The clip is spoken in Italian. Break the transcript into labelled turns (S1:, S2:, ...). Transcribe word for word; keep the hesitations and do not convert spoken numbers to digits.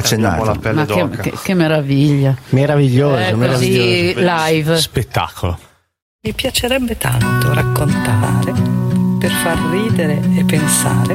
S1: accennato.
S2: La pelle
S3: Ma che,
S2: d'oca.
S3: che, che meraviglia.
S4: Meraviglioso,
S3: Eh,
S4: meraviglioso.
S3: così live.
S4: Spettacolo.
S5: Mi piacerebbe tanto raccontare per far ridere e pensare